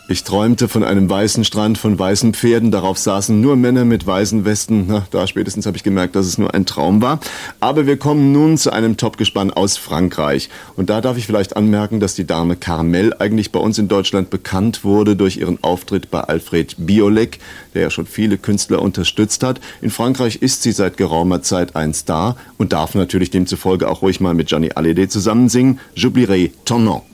Ich träumte von einem weißen Strand, von weißen Pferden. Darauf saßen nur Männer mit weißen Westen. Na, da spätestens habe ich gemerkt, dass es nur ein Traum war. Aber wir kommen nun zu einem Topgespann aus Frankreich. Und da darf ich vielleicht anmerken, dass die Dame Carmel eigentlich bei uns in Deutschland bekannt wurde durch ihren Auftritt bei Alfred Biolek, der ja schon viele Künstler unterstützt hat. In Frankreich ist sie seit geraumer Zeit ein Star und darf natürlich demzufolge auch ruhig mal mit Johnny Hallyday zusammen singen. J'oublierai ton nom.